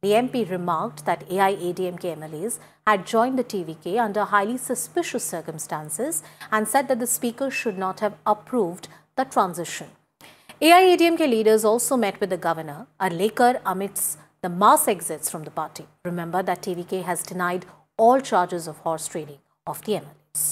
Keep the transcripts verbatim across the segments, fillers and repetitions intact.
The M P remarked that A I A D M K M L As had joined the T V K under highly suspicious circumstances and said that the Speaker should not have approved the transition. A I A D M K leaders also met with the Governor, a Lekar amidst the mass exits from the party. Remember that T V K has denied all charges of horse trading of the M L As.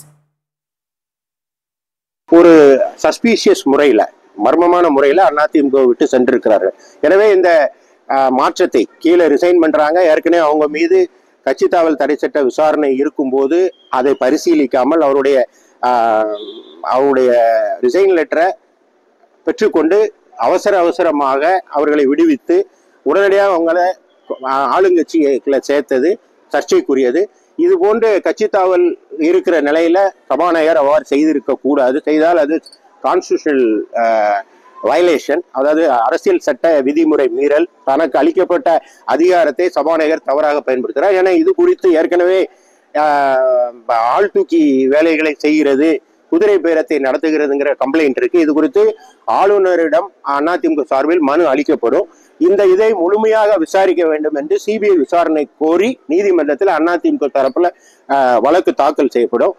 ஒரு suspicious முறையில் மர்மமான முறையில் அதிமுக விட்டு சென்றிருக்கிறார்கள். எனவே இந்த மாற்றத்தை கீழே ரிசைன் பண்றாங்க. ஏற்கனவே அவங்க மீது கட்சி தாவல் தடை சட்ட விசாரணை இருக்கும்போது அதை பரிசீலிக்காமல் அவருடைய அவருடைய ரிசைன் லெட்டரை பெற்றுக்கொண்டு அவசர அவசரமாக அவர்களை விடுவித்து உடனடியாக அவங்களை ஆளுங்கட்சிகளை சேர்த்தது சர்ச்சைக்குரியது. இது போன்று கட்சி தாவல் இருக்கிற நிலையில சபாநாயகர் அவ்வாறு செய்திருக்க கூடாது. செய்தால் அது கான்ஸ்டிடியூஷனல் வயலேஷன், அதாவது அரசியல் சட்ட விதிமுறை மீறல். தனக்கு அளிக்கப்பட்ட அதிகாரத்தை சபாநாயகர் தவறாக பயன்படுத்துகிறார். ஏன்னா இது குறித்து ஏற்கனவே ஆள் தூக்கி வேலைகளை செய்கிறது, குதிரை பேரத்தை நடத்துகிறதுங்கிற கம்ப்ளைண்ட் இருக்கு. இது குறித்து ஆளுநரிடம் அதிமுக சார்பில் மனு அளிக்கப்படும். இந்த இதை முழுமையாக விசாரிக்க வேண்டும் என்று சிபிஐ விசாரணை கோரி நீதிமன்றத்தில் அதிமுக தரப்புல வழக்கு தாக்கல் செய்யப்படும்.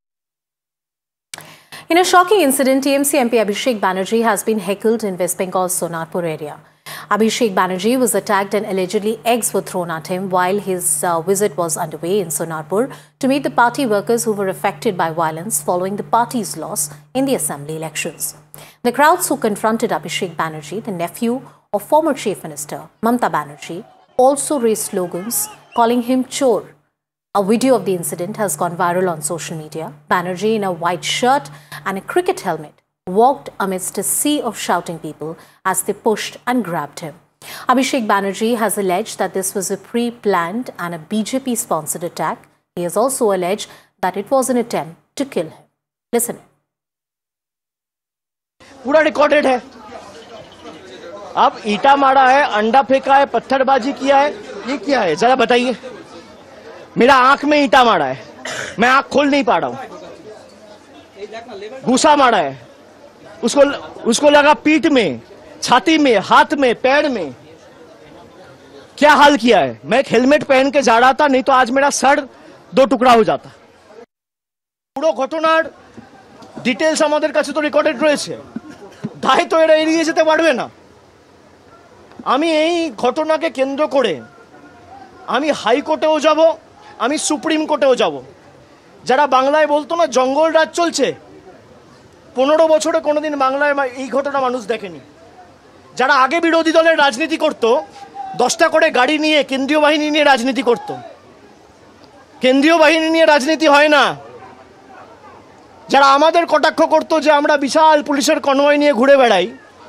In a shocking incident, T M C M P Abhishek Banerjee has been heckled in West Bengal's Sonarpur area. Abhishek Banerjee was attacked and allegedly eggs were thrown at him while his uh, visit was underway in Sonarpur to meet the party workers who were affected by violence following the party's loss in the assembly elections. The crowds who confronted Abhishek Banerjee, the nephew of former Chief Minister Mamata Banerjee, also raised slogans calling him Chor. A video of the incident has gone viral on social media. Banerjee, in a white shirt and a cricket helmet, walked amidst a sea of shouting people as they pushed and grabbed him. Abhishek Banerjee has alleged that this was a pre-planned and a B J P-sponsored attack. He has also alleged that it was an attempt to kill him. Listen. पूरा recorded है. अब ईटा मारा है, अंडा फेंका है, पत्थरबाजी किया है, ये क्या है जरा बताइए. मेरा आंख में ईटा मारा है, मैं आंख खोल नहीं पा रहा हूं. घूसा मारा है, उसको उसको लगा पीठ में, छाती में, हाथ में, पैर में. क्या हाल किया है. मैं एक हेलमेट पहन के जा रहा था, नहीं तो आज मेरा सर दो टुकड़ा हो जाता. পুরো ঘটনার ডিটেইলস আমাদের কাছে তো রেকর্ডেড রয়েছে. দায় তো এরা এড়িয়ে যেতে পারবে না. আমি এই ঘটনাকে কেন্দ্র করে আমি হাইকোর্টেও যাব, আমি সুপ্রিম কোর্টেও যাব. যারা বাংলায় বলতো না জঙ্গল রাজ চলছে, পনেরো বছরে কোনোদিন বাংলায় এই ঘটনা মানুষ দেখেনি. যারা আগে বিরোধী দলের রাজনীতি করত, দশটা করে গাড়ি নিয়ে কেন্দ্রীয় বাহিনী নিয়ে রাজনীতি করত. কেন্দ্রীয় বাহিনী নিয়ে রাজনীতি হয় না. যারা আমাদের কটাক্ষ করতো যে আমরা বিশাল পুলিশের কনভয় নিয়ে ঘুরে বেড়াই,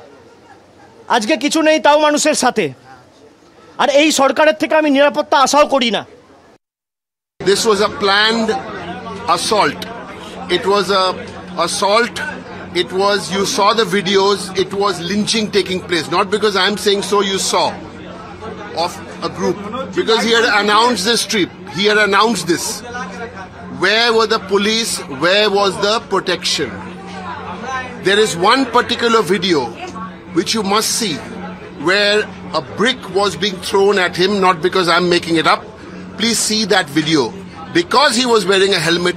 আজকে কিছু নেই তাও মানুষের সাথে. আর এই সরকারের থেকে আমি নিরাপত্তা আশাও করি না. This was a planned assault. It was a assault. It was, you saw the videos, it was lynching taking place. Not because I am saying so, you saw, of a group. Because he had announced this trip. He had announced this. Where were the police? Where was the protection? There is one particular video which you must see, where a brick was being thrown at him, not because I'm making it up. Please see that video. Because he was wearing a helmet,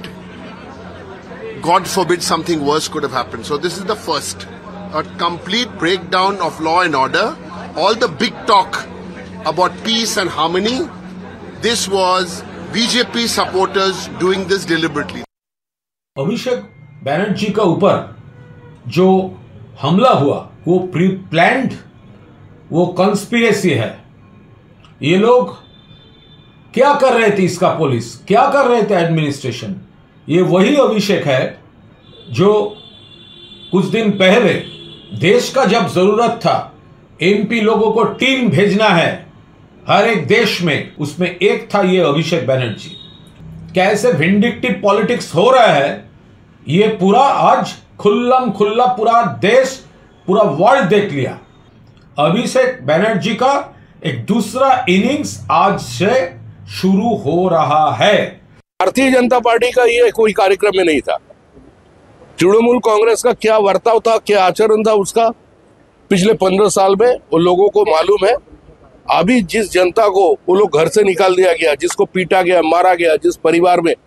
God forbid something worse could have happened. So this is the first. A complete breakdown of law and order. All the big talk about peace and harmony, this was B J P supporters doing this deliberately. अभिषेक बैनर्जी का ऊपर जो हमला हुआ वो pre planned, वो conspiracy है. ये लोग क्या कर रहे थे, इसका पुलिस क्या कर रहे थे, एडमिनिस्ट्रेशन. ये वही अभिषेक है जो कुछ दिन पहले देश का जब जरूरत था एमपी लोगों को टीम भेजना है हर एक देश में, उसमें एक था ये अभिषेक बैनर्जी. कैसे विंडिक्टिव पॉलिटिक्स हो रहा है ये पूरा आज खुल्लम खुल्ला पूरा देश, पूरा वर्ल्ड देख लिया. अभिषेक बैनर्जी का एक दूसरा इनिंग्स आज से शुरू हो रहा है. भारतीय जनता पार्टी का ये कोई कार्यक्रम में नहीं था. तृणमूल कांग्रेस का क्या वर्ताव था, क्या आचरण था उसका पिछले पंद्रह साल में वो लोगों को मालूम है. अभी जिस जनता को वो लोग घर से निकाल दिया गया, जिसको पीटा गया, मारा गया, जिस परिवार में